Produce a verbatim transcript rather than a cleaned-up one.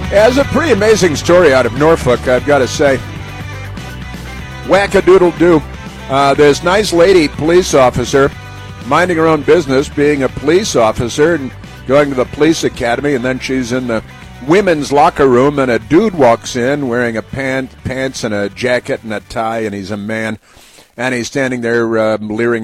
Yeah, it's a pretty amazing story out of Norfolk, I've got to say. Whack-a-doodle-doo. Uh, this nice lady police officer minding her own business, being a police officer and going to the police academy, and then she's in the women's locker room, and a dude walks in wearing a pant, pants and a jacket and a tie, and he's a man, and he's standing there uh, leering